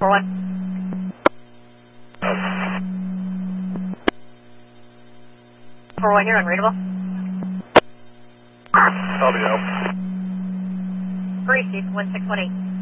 41. 41 here, unreadable. Copy out. Greasy, 1618.